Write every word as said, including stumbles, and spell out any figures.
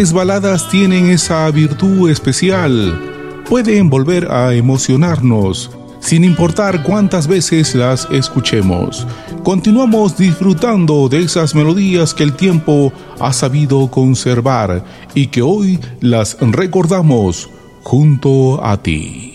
Las baladas tienen esa virtud especial. Pueden volver a emocionarnos, sin importar cuántas veces las escuchemos. Continuamos disfrutando de esas melodías que el tiempo ha sabido conservar y que hoy las recordamos junto a ti.